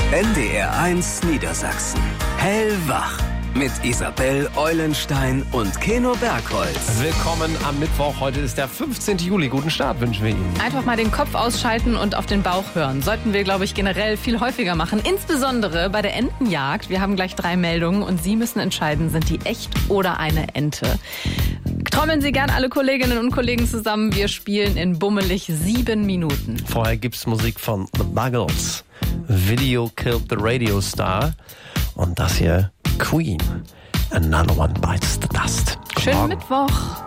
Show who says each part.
Speaker 1: NDR1 Niedersachsen. Hellwach. Mit Isabel Eulenstein und Keno Bergholz.
Speaker 2: Willkommen am Mittwoch. Heute ist der 15. Juli. Guten Start wünschen wir Ihnen.
Speaker 3: Einfach mal den Kopf ausschalten und auf den Bauch hören. Sollten wir, glaube ich, generell viel häufiger machen. Insbesondere bei der Entenjagd. Wir haben gleich 3 Meldungen und Sie müssen entscheiden, sind die echt oder eine Ente. Trommeln Sie gern alle Kolleginnen und Kollegen zusammen. Wir spielen in bummelig 7 Minuten.
Speaker 2: Vorher gibt's Musik von The Buggles. Video Killed the Radio Star. Und das hier Queen. Another One Bites the Dust.
Speaker 3: Schönen Mittwoch.